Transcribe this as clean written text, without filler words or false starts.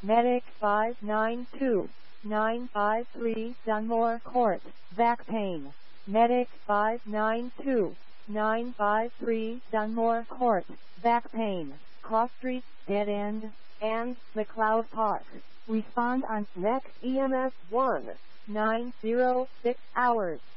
Medic 592-953 Dunmore Court, back pain. Medic 592-953 Dunmore Court, back pain. Cross Street, Dead End, and McLeod Park. Respond on next EMS 1, 906 hours.